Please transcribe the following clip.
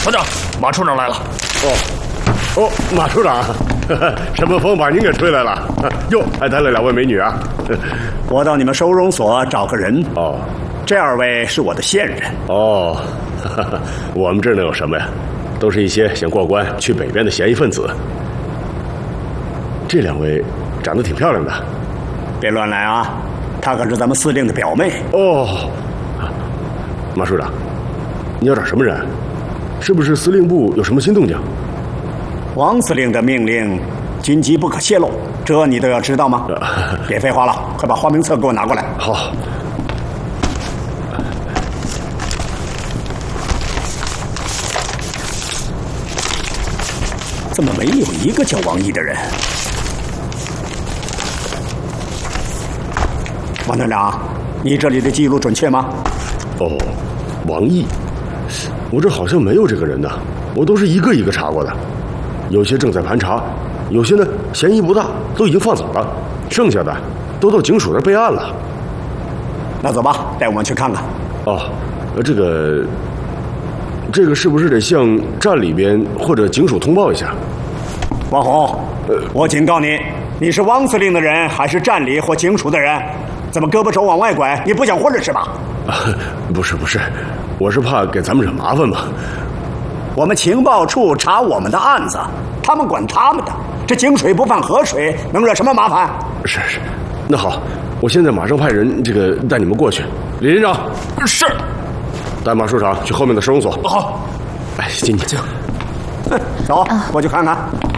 团长，马处长来了。 哦，马处长，什么风把您给吹来了？哟，还带了2位美女啊！ 我到你们收容所找个人。 哦， 这2位是我的线人。 哦，我们这能有什么呀？都是一些想过关去北边的嫌疑分子。这2位长得挺漂亮的。 别乱来啊！她可是咱们司令的表妹。 哦，马处长，你要找什么人？是不是司令部有什么新动静？ 王司令的命令，紧急不可泄露，这你都要知道吗？别废话了，快把花名册给我拿过来。 好。 怎么没有一个叫王毅的人？王团长，你这里的记录准确吗？ 哦，王毅，我这好像没有这个人呢，我都是一个一个查过的，有些正在盘查，有些呢嫌疑不大，都已经放走了，剩下的都到警署那备案了。 那走吧，带我们去看看。 哦，这个是不是得向站里边或者警署通报一下？ 王红，我警告你，你是汪司令的人还是站里或警署的人？怎么胳膊肘往外拐？你不想混了是吧？ 不是，我是怕给咱们惹麻烦嘛。 我们情报处查我们的案子，他们管他们的。这井水不犯河水，能惹什么麻烦？ 是，那好，我现在马上派人带你们过去。李连长， 是。 带马处长去后面的收容所。 好。 哎，进去。 走，过去看看。